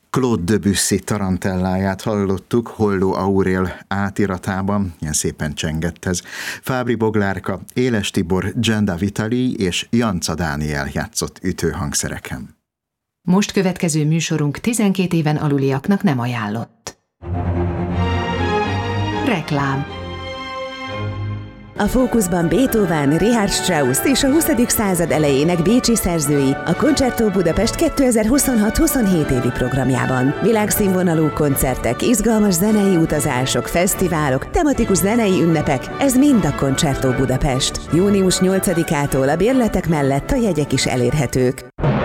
Claude Debussy tarantelláját hallottuk Holló Aurél átiratában, ilyen szépen csengett ez. Fábri Boglárka, Éles Tibor, Genda Vitali és Janca Dániel játszott ütőhangszereken. Most következő műsorunk 12 éven aluliaknak nem ajánlott. Reklám. A fókuszban Beethoven, Richard Strauss és a 20. század elejének bécsi szerzői a Concerto Budapest 2026-27 évi programjában. Világszínvonalú koncertek, izgalmas zenei utazások, fesztiválok, tematikus zenei ünnepek, ez mind a Concerto Budapest. Június 8-ától a bérletek mellett a jegyek is elérhetők.